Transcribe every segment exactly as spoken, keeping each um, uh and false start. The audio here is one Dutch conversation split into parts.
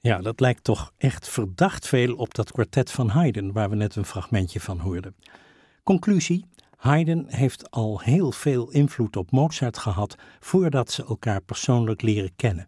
Ja, dat lijkt toch echt verdacht veel op dat kwartet van Haydn, waar we net een fragmentje van hoorden. Conclusie: Haydn heeft al heel veel invloed op Mozart gehad voordat ze elkaar persoonlijk leren kennen.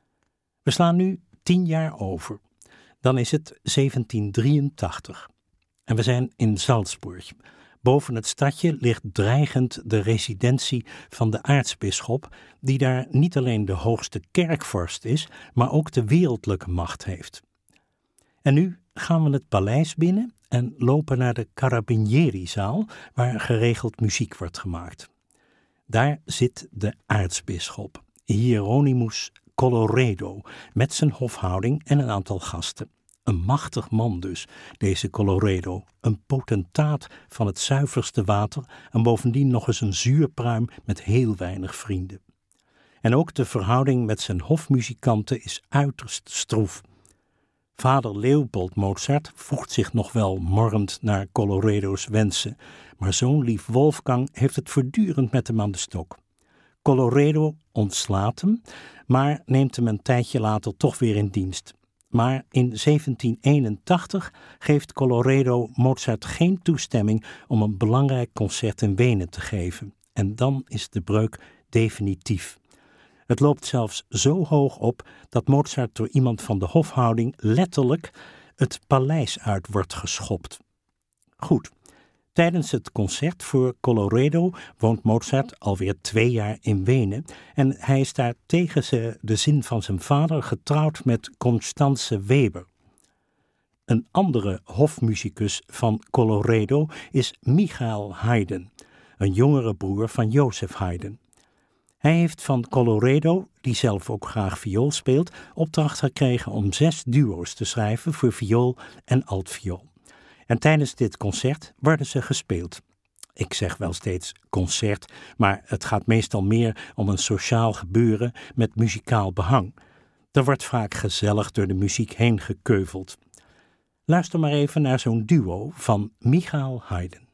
We slaan nu tien jaar over. Dan is het zeventien drieëntachtig. En we zijn in Salzburg. Boven het stadje ligt dreigend de residentie van de aartsbisschop, die daar niet alleen de hoogste kerkvorst is, maar ook de wereldlijke macht heeft. En nu gaan we het paleis binnen en lopen naar de Carabinieri-zaal, waar geregeld muziek wordt gemaakt. Daar zit de aartsbisschop, Hieronymus Colloredo, met zijn hofhouding en een aantal gasten. Een machtig man dus, deze Colloredo, een potentaat van het zuiverste water en bovendien nog eens een zuurpruim met heel weinig vrienden. En ook de verhouding met zijn hofmuzikanten is uiterst stroef. Vader Leopold Mozart voegt zich nog wel morrend naar Colloredo's wensen, maar zoon lief Wolfgang heeft het voortdurend met hem aan de stok. Colloredo ontslaat hem, maar neemt hem een tijdje later toch weer in dienst. Maar in zeventien eenentachtig geeft Colloredo Mozart geen toestemming om een belangrijk concert in Wenen te geven. En dan is de breuk definitief. Het loopt zelfs zo hoog op dat Mozart door iemand van de hofhouding letterlijk het paleis uit wordt geschopt. Goed, tijdens het concert voor Colloredo woont Mozart alweer twee jaar in Wenen en hij is daar tegen de zin van zijn vader getrouwd met Constanze Weber. Een andere hofmuzikus van Colloredo is Michael Haydn, een jongere broer van Joseph Haydn. Hij heeft van Colloredo, die zelf ook graag viool speelt, opdracht gekregen om zes duo's te schrijven voor viool en altviool. En tijdens dit concert worden ze gespeeld. Ik zeg wel steeds concert, maar het gaat meestal meer om een sociaal gebeuren met muzikaal behang. Er wordt vaak gezellig door de muziek heen gekeuveld. Luister maar even naar zo'n duo van Michael Haydn.